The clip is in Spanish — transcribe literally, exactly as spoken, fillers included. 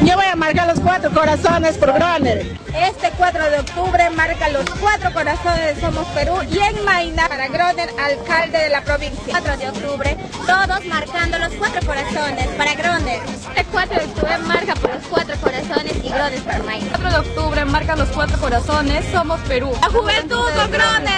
Yo voy a marcar los cuatro corazones por Groner. Este cuatro de octubre marca los cuatro corazones de Somos Perú y en Maina para Groner, alcalde de la provincia. cuatro de octubre, todos marcando los cuatro corazones para Groner. El cuatro de octubre marca por los cuatro corazones y Groner para Maina. El cuatro de octubre marca los cuatro corazones, Somos Perú. La juventud con Groner.